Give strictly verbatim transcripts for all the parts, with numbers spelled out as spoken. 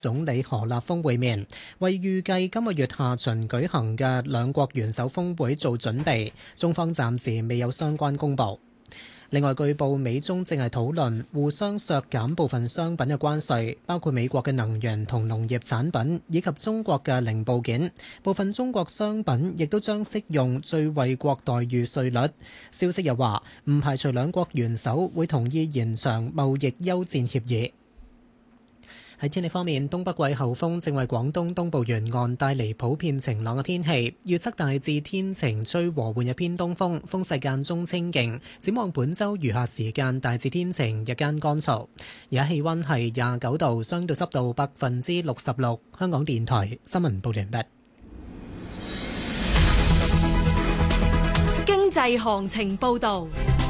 總理何立峰會面，為預計今個月下旬舉行嘅兩國元首峰會做準備。中方暫時未有相關公佈。另外，據報美中正係討論互相削減部分商品嘅關稅，包括美國嘅能源同農業產品，以及中國嘅零部件。部分中國商品亦都將適用最惠國待遇稅率。消息又話，唔排除兩國元首會同意延長貿易休戰協議。喺天氣方面，東北季候風正為廣東東部沿岸帶嚟普遍晴朗嘅天氣，預測大致天晴，吹和緩嘅偏東風，風勢間中清勁。展望本週餘下時間大致天晴，日間乾燥。而家氣溫係廿九度，相對濕度百分之六十六。香港電台新聞報完畢。 經濟行情報導。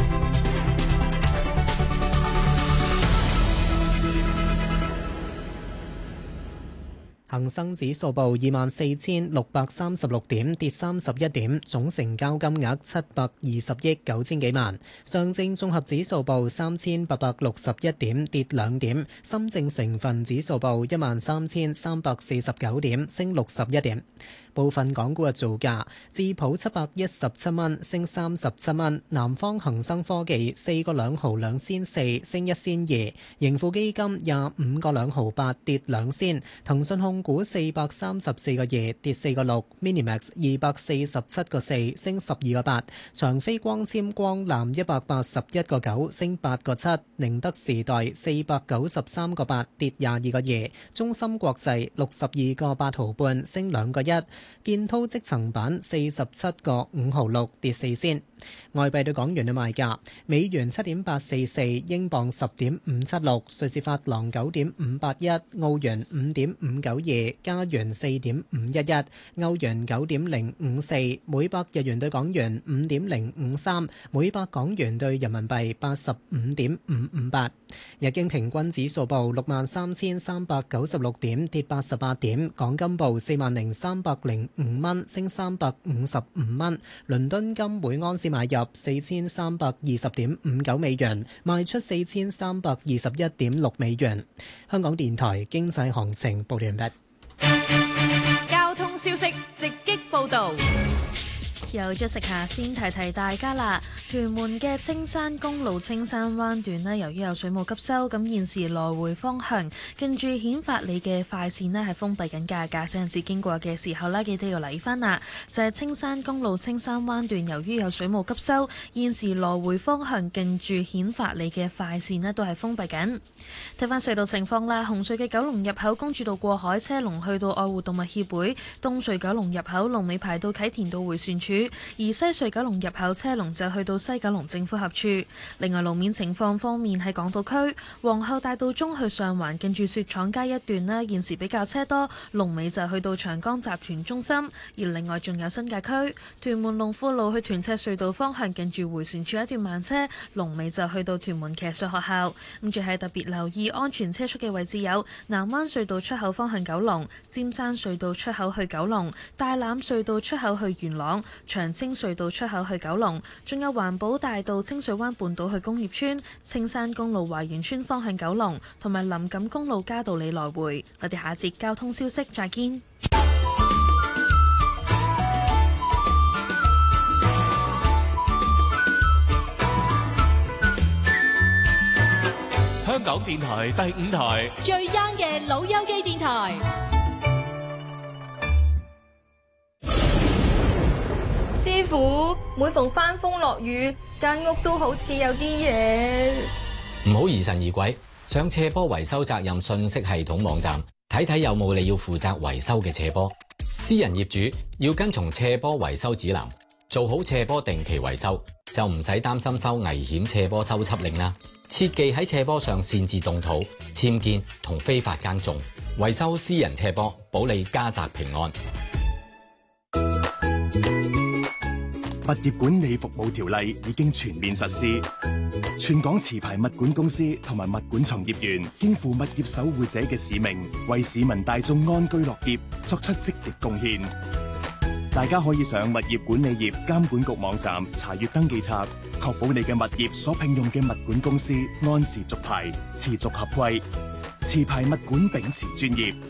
恒生指數報二萬四千六百三十六點，跌三十一點，總成交金額七百二十億九千幾萬。上證綜合指數報三千八百六十一點，跌兩點。深證成分指數報一萬三千三百四十九點，升六十一點。部分港股嘅造價：智普七百一十七蚊，升三十七蚊；南方恒生科技四個兩毫兩仙四，升一仙二；盈富基金廿五個兩毫八，跌兩仙；騰訊控股四百三十四個二，跌四個六；Minimax 二百四十七個四，升十二個八；長飛光纖光纜一百八十一個九，升八個七；寧德時代四百九十三個八，跌廿二個二；中芯國際六十二個八毫半，升兩個一。建滔積層板四十七個五毫六，跌四仙。外幣對港元嘅賣價：美元七點八四四，英鎊十點五七六，瑞士法郎九點五八一，澳元五點五九二，加元四點五一一，歐元九點零五四，每百日元對港元五點零五三，每百港元對人民幣八十五點五五八。日經平均指數報六萬三千三百九十六點，跌八十八點。港金報四萬零三百零五蚊，升三百五十五蚊。倫敦金每盎司買入四千三百二十點五九美元，賣出四千三百二十一點六美元。香港電台經濟行情報完畢。 交通消息直擊報導。 有咗食下先提提大家啦，屯門嘅青山公路青山灣段呢，由於有水務急修，咁現時來回方向近住顯發里嘅快線呢係封閉緊㗎，駕駛人士經過嘅時候呢，記得要留意翻啦。就係、是、青山公路青山灣段，由於有水務急修，現時來回方向近住顯發里嘅快線呢都係封閉緊。睇翻隧道情況啦，紅隧嘅九龍入口公主道過海車龍去到愛護動物協會，東隧九龍入口龍尾排到啟田道迴旋處。而西隧九龍入口車龍就去到西九龍政府合署。另外路面情況方面，喺港島區皇后大道中去上環近住雪廠街一段呢，現時比較車多，龍尾就去到長江集團中心。而另外仲有新界區屯門龍富路去屯赤隧道方向近住迴旋處一段慢車，龍尾就去到屯門騎術學校。咁仲係特別留意安全車速嘅位置有南灣隧道出口方向九龍、尖山隧道出口去九龍、大欖隧道出口去元朗、長青隧道出口去九龍，仲有環保大道清水灣半島去工業村、青山公路華園村方向九龍，同埋林錦公路嘉道理來回。我哋下節交通消息再見。 香港電台第五台最 young 嘅老友記電台。 師傅，每逢翻風落雨，間屋都好似有啲嘢。 唔好疑神疑鬼，上斜坡維修責任信息系統網站睇睇有冇你要負責維修嘅斜坡。私人業主要跟從斜坡維修指南，做好斜坡定期維修，就唔使擔心收危險斜坡修葺令啦。切忌喺斜坡上擅自動土、僭建同非法耕種，維修私人斜坡，保你家宅平安。 物業管理服務條例已經全面實施，全港持牌物管公司同埋物管從業員肩負物業守護者嘅使命，為市民大眾安居樂業作出積極貢獻。大家可以上物業管理業監管局網站查閱登記冊，確保你嘅物業所聘用嘅物管公司按時續牌，持續合規。 持牌物管秉持專業。